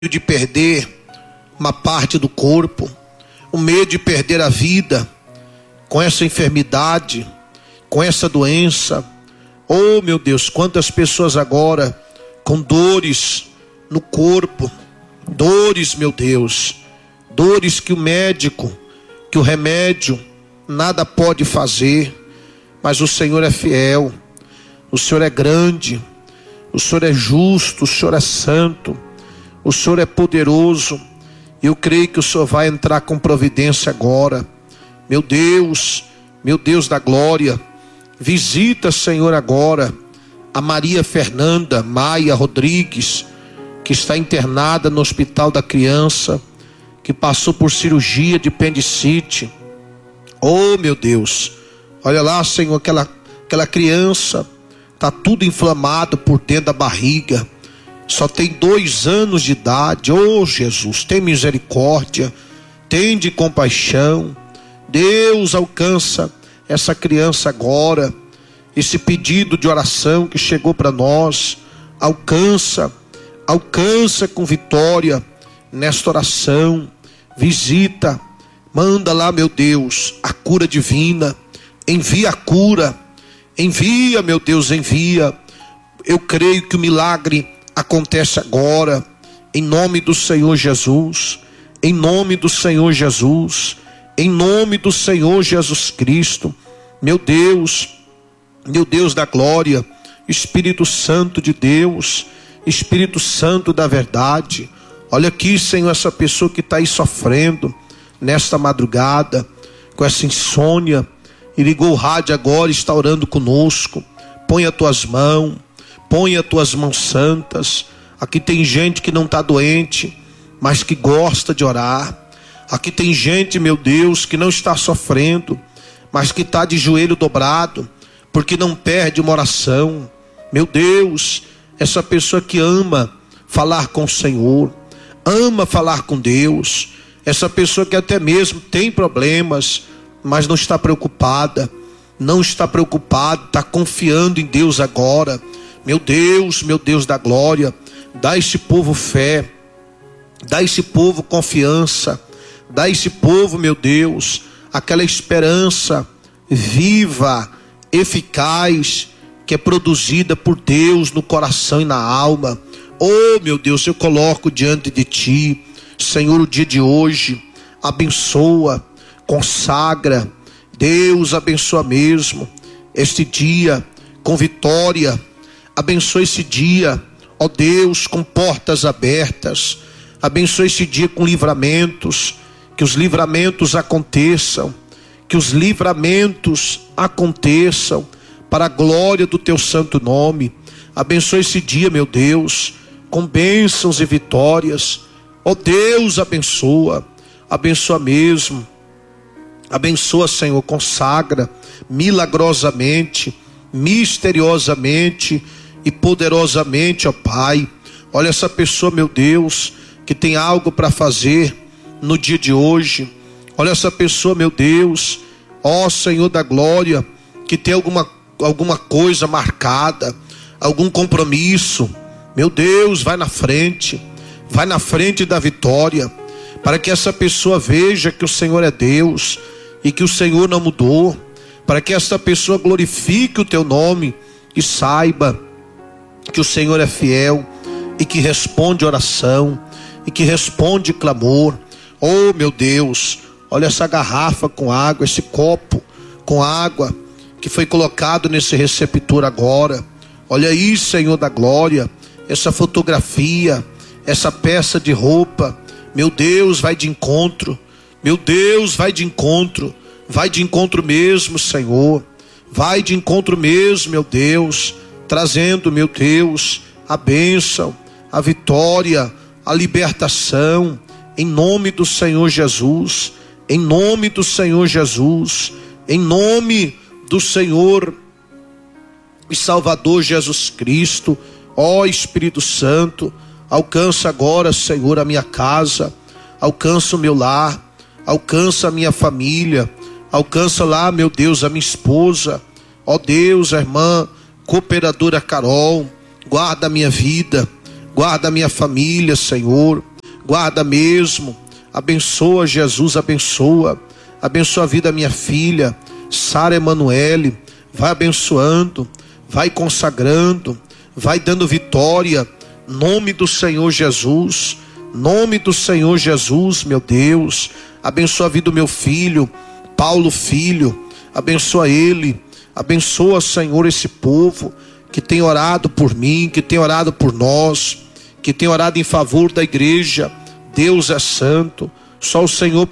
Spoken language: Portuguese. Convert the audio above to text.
de perder uma parte do corpo, o medo de perder a vida com essa enfermidade, com essa doença. Oh meu Deus, quantas pessoas agora com dores no corpo, dores, meu Deus, dores que o médico, que o remédio nada pode fazer, mas o Senhor é fiel, o Senhor é grande, o Senhor é justo, o Senhor é santo, o Senhor é poderoso. Eu creio que o Senhor vai entrar com providência agora. Meu Deus da glória, visita, Senhor, agora a Maria Fernanda Maia Rodrigues, que está internada no Hospital da Criança, que passou por cirurgia de apendicite. Oh meu Deus, olha lá, Senhor, aquela criança está tudo inflamado por dentro da barriga, só tem 2 anos de idade. Oh Jesus, tem misericórdia, tem de compaixão. Deus, alcança essa criança agora. Esse pedido de oração que chegou para nós, alcança com vitória nesta oração. Visita, manda lá, meu Deus, a cura divina. Envia a cura, envia, meu Deus, envia. Eu creio que o milagre acontece agora, em nome do Senhor Jesus, em nome do Senhor Jesus, em nome do Senhor Jesus Cristo. Meu Deus da glória, Espírito Santo de Deus, Espírito Santo da verdade, olha aqui, Senhor, essa pessoa que está aí sofrendo nesta madrugada, com essa insônia, e ligou o rádio agora, está orando conosco. Põe as tuas mãos, põe as tuas mãos santas. Aqui tem gente que não está doente, mas que gosta de orar. Aqui tem gente, meu Deus, que não está sofrendo, mas que está de joelho dobrado, porque não perde uma oração. Meu Deus, essa pessoa que ama falar com o Senhor, ama falar com Deus, essa pessoa que até mesmo tem problemas, mas não está preocupada, está confiando em Deus agora. Meu Deus da glória, dá a esse povo fé, dá a esse povo confiança, dá a esse povo, meu Deus, aquela esperança viva, eficaz, que é produzida por Deus no coração e na alma. Oh meu Deus, eu coloco diante de ti, Senhor, o dia de hoje. Abençoa, consagra, Deus, abençoa mesmo este dia com vitória. Abençoa esse dia, ó Deus, com portas abertas. Abençoa esse dia com livramentos, que os livramentos aconteçam, para a glória do teu santo nome. Abençoa esse dia, meu Deus, com bênçãos e vitórias. Ó Deus, abençoa mesmo. Abençoa, Senhor, consagra milagrosamente, misteriosamente e poderosamente, ó Pai. Olha essa pessoa, meu Deus, que tem algo para fazer no dia de hoje. Olha essa pessoa, meu Deus, ó Senhor da glória, que tem alguma coisa marcada, algum compromisso. Meu Deus, vai na frente da vitória, para que essa pessoa veja que o Senhor é Deus e que o Senhor não mudou, para que essa pessoa glorifique o teu nome e saiba que o Senhor é fiel e que responde oração e que responde clamor. Oh meu Deus, olha essa garrafa com água, esse copo com água que foi colocado nesse receptor agora. Olha aí, Senhor da glória, essa fotografia, essa peça de roupa. Meu Deus, vai de encontro. Meu Deus, vai de encontro mesmo, Senhor. Vai de encontro mesmo, meu Deus, trazendo, meu Deus, a bênção, a vitória, a libertação, em nome do Senhor Jesus, em nome do Senhor Jesus, em nome do Senhor e Salvador Jesus Cristo. Ó Espírito Santo, alcança agora, Senhor, a minha casa, alcança o meu lar, alcança a minha família, alcança lá, meu Deus, a minha esposa. Ó Deus, a irmã cooperadora Carol, guarda a minha vida, guarda a minha família, Senhor. guarda mesmo. Abençoa, Jesus, abençoa. Abençoa a vida da minha filha, Sara Emanuele. Vai abençoando, vai consagrando, vai dando vitória. Nome do Senhor Jesus, nome do Senhor Jesus, meu Deus. Abençoa a vida do meu filho, Paulo Filho. Abençoa ele. Abençoa, Senhor, esse povo que tem orado por mim, que tem orado por nós, que tem orado em favor da igreja. Deus é santo, só o Senhor